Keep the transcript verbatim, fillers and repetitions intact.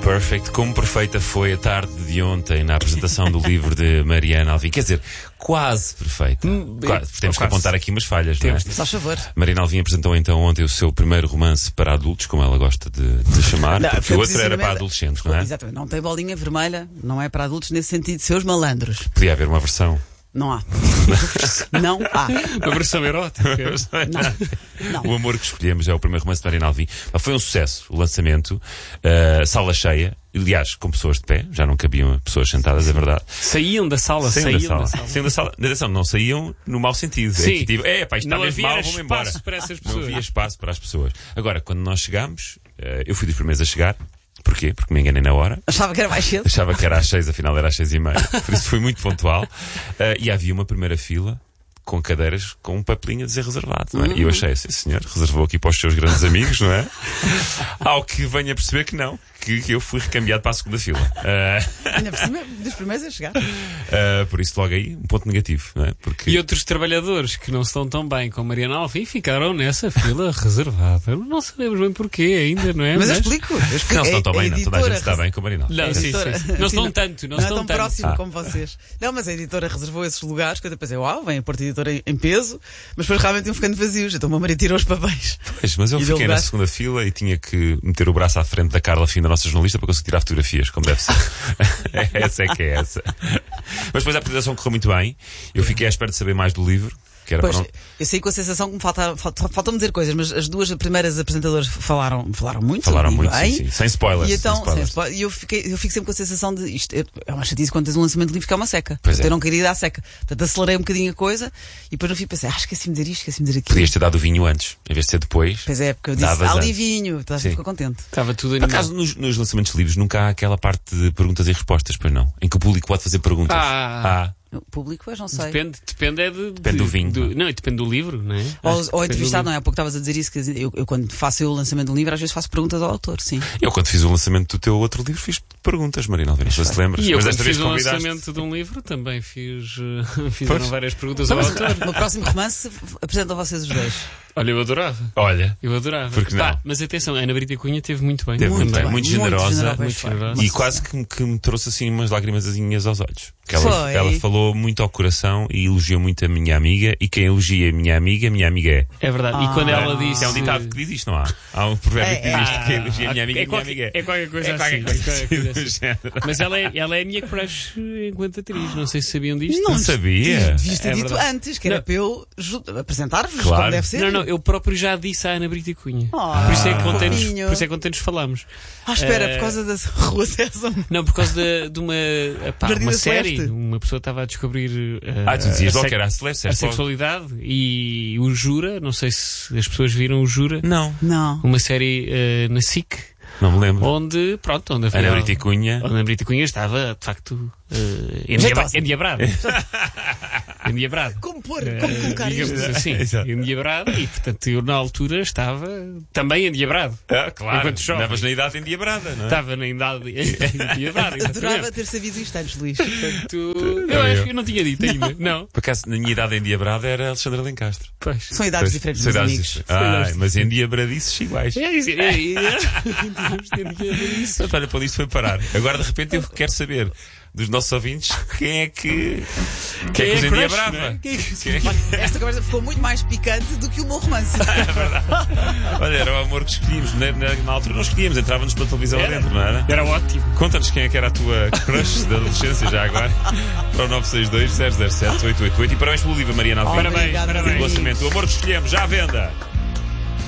Perfect. Como perfeita foi a tarde de ontem na apresentação do livro de Mariana Alvim. Quer dizer, quase perfeita. Hum, quase. Temos quase. que apontar aqui umas falhas, Temos, não é? Só favor. Mariana Alvim apresentou então ontem o seu primeiro romance para adultos, como ela gosta de, de chamar, Não, porque o outro era precisamente- para adolescentes, não é? Exatamente. Não tem bolinha vermelha, não é para adultos nesse sentido de seus malandros. Podia haver uma versão. Não há. Não há. Uma versão erótica. Não. O Amor que Escolhemos é o primeiro romance de Mariana Alvim. Mas foi um sucesso o lançamento, uh, sala cheia, aliás, com pessoas de pé, já não cabiam pessoas sentadas, é verdade. Saíam da sala, Saíam saíam da sala. da sala. Saíam da sala. Atenção, não saíam no mau sentido. Sim. É que tipo, é pá, isto está Não mesmo havia mal, vamos embora. espaço para essas Não pessoas. havia espaço para as pessoas. Agora, quando nós chegámos, uh, eu fui dos primeiros a chegar. Porquê? Porque me enganei na hora. Achava que era mais cedo. Achava que era às seis, afinal era às seis e meia. Por isso fui muito pontual. Uh, e havia uma primeira fila com cadeiras com um papelinho a dizer reservado, não é? E eu achei assim, senhor, reservou aqui para os seus grandes amigos, não é? Ao que venho a perceber que não, que, que eu fui recambiado para a segunda fila. Uh, Ainda por cima, dos primeiros a chegar. uh, por isso logo aí, um ponto negativo, não é? Porque... E outros trabalhadores que não se estão tão bem com Mariana Alvim ficaram nessa fila reservada. Não sabemos bem porquê ainda, não é? Mas eu explico. Eu explico. Não estão tão A- a bem, não. Toda a gente editora está bem com a Marina. Não, A sim, sim, editora- sim. Não Sim, estão tanto, não, não é estão tão tanto. próximo Ah. como vocês. Não, mas a editora reservou esses lugares que eu até pensei, uau, vem a porta editora em, em peso, mas depois realmente iam ficando vazios. Então o meu marido tirou os papéis. Pois, mas eu E deu fiquei na lugar. segunda fila e tinha que meter o braço à frente da Carla Fim, da nossa jornalista, para conseguir tirar fotografias, como deve ser. Essa é que é essa. Mas depois a apresentação correu muito bem. Eu fiquei à espera de saber mais do livro, que era Pois, para não... eu saí com a sensação que me falta, falta, faltam-me dizer coisas, mas as duas primeiras apresentadoras falaram, falaram muito. Falaram e muito, bem. sim, sim. Sem spoilers. E então, sem spoilers. sem spoiler, e eu, fiquei, eu fico sempre com a sensação de isto é é uma chatice quando tens um lançamento de livro que é uma seca. Pois Portanto, é. eu não queria ir à seca. Portanto, acelerei um bocadinho a coisa e depois no fim pensei, ah, esqueci-me de dizer isto, esqueci-me de dizer aquilo. Podias ter dado o vinho antes, em vez de ser depois. Pois é, porque eu disse, Davas há ali antes. vinho, estás Sim. ficou contente. Estava tudo Por animado. acaso, nos, nos lançamentos de livros nunca há aquela parte de perguntas e respostas, pois não? Em que o público pode fazer perguntas. Ah. O público, pois não sei. Depende, depende é de, Depende do vinho. não, e depende do livro, não é? Acho Ou, que ou depende entrevistado, do não é? Há pouco estavas a dizer isso, que eu, eu quando faço eu o lançamento de um livro, às vezes faço perguntas ao autor, sim. Eu, quando fiz o lançamento do teu outro livro, fiz perguntas, Marina Alvim. Não sei se te lembras. E eu, mas quando desta vez fiz o convidaste. lançamento de um livro, também fiz, uh, fizeram Pois. várias perguntas Então, ao mas autor. no próximo romance f- apresentam vocês os dois. Olha, eu adorava. Olha, Eu adorava. Porque não? Pá, mas atenção, a Ana Brita Cunha teve muito bem. Teve muito também. bem, muito generosa, generosa, muito foi. generosa. e Nossa quase que, me- que me trouxe assim umas lágrimazinhas aos olhos. Que ela, Foi. ela falou muito ao coração e elogiou muito a minha amiga. E quem elogia a minha amiga, minha amiga é. É verdade. E quando Ah. ela disse. É um ditado que diz isto, não há? Há um provérbio que diz É, isto: é. quem elogia a minha amiga, é minha qualquer- amiga é qualquer coisa é qualquer assim, coisa é qualquer assim coisa do assim. género. Mas ela é, ela é a minha crush enquanto atriz. Não sei se sabiam disto. Não sabia. Devias ter É dito verdade. antes, que era Não. para eu ju- apresentar-vos Claro. como deve ser. Não, não, eu próprio já disse à Ana Brita Cunha. Ah, por, isso é que ontem nos, fofinho. por isso é que ontem nos falámos. Ah, espera, Eh, por causa da Rua Sésamo. Não, por causa de, de uma, pá, Jardim uma da série. Celeste. Uma pessoa estava a descobrir eh, Ah, tu dizias a, logo sex- que era a Celeste. a és logo- sexualidade e o Jura. Não sei se as pessoas viram o Jura. Não, Não. Uma série eh, na S I C, não me lembro. onde, pronto, onde Ana afinal, Brita e Cunha. onde a Brita Cunha estava, de facto, uh, Jeitosa. endiabrado. Endiabrado. Como pôr? Como colocar Digamos isto? assim, Exato. endiabrado, e portanto eu na altura estava também endiabrado. Ah, claro. Enquanto jovem. Estavas na idade endiabrada, não é? Estava na idade endiabrado, Adorava exatamente. ter sabido isto antes, Luís. Portanto, eu Eu- acho eu. que eu não tinha dito ainda. Não. Por acaso, na minha idade endiabrada era Alexandre Lencastre. Pois. São idades diferentes São dos idades amigos. diferentes. Ai, mas endiabradices iguais. É isso, é isso. Portanto, olha, para onde isto foi parar. Agora, de repente, eu quero saber dos nossos ouvintes quem é que. Quem é que os crush, endiabrava? não é? Quem é que- Quem é que- Olha, esta conversa ficou muito mais picante do que o meu romance. Olha, era o amor que escolhíamos. Na, na- na altura não escolhíamos, entrávamos pela televisão lá Era. dentro, não era? Era ótimo. Conta-nos quem é que era a tua crush da adolescência, já agora. Para o nove seis dois, zero zero sete, oito oito oito. E parabéns pelo livro, Mariana Alvim. Parabéns, Obrigada. parabéns. O lançamento. O amor que escolhemos, já à venda.